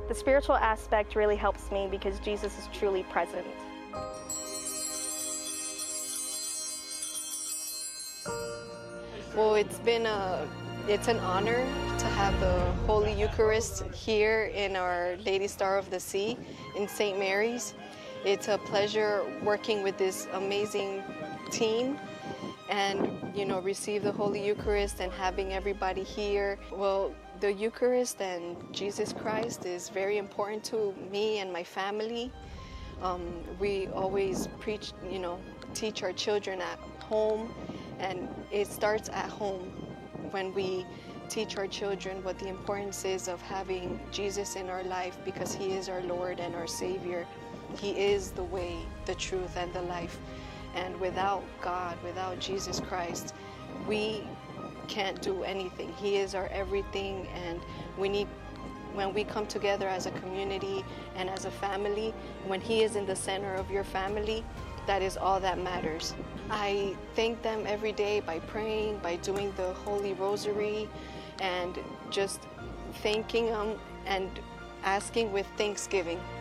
The spiritual aspect really helps me because Jesus is truly present. Well, it's an honor to have the Holy Eucharist here in Our Lady Star of the Sea in St. Mary's. It's a pleasure working with this amazing team and, receive the Holy Eucharist and having everybody here. Well, the Eucharist and Jesus Christ is very important to me and my family. We always teach our children at home, and it starts at home when we teach our children what the importance is of having Jesus in our life, because He is our Lord and our Savior. He is the way, the truth, and the life. And without God, without Jesus Christ, we can't do anything. He is our everything, and when we come together as a community and as a family, when He is in the center of your family, that is all that matters. I thank them every day by praying, by doing the Holy Rosary, and just thanking them and asking with thanksgiving.